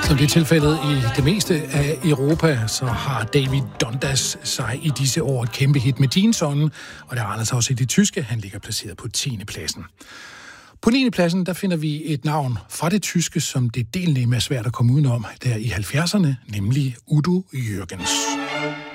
Som det er tilfældet i det meste af Europa, så har David Dundas sig i disse år et kæmpe hit med Din Sonne, og der er Anders også i det tyske. Han ligger placeret på 10. pladsen. På 9. pladsen, der finder vi et navn fra det tyske, som det delnemme er svært at komme udenom der i 70'erne, nemlig Udo Jürgens.